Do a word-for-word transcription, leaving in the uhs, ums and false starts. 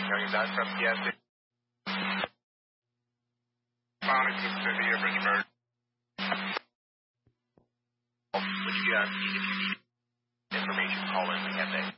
County, is that from P S A? County to the city of Richmond. Would you, uh, if you need information, call in the P S A.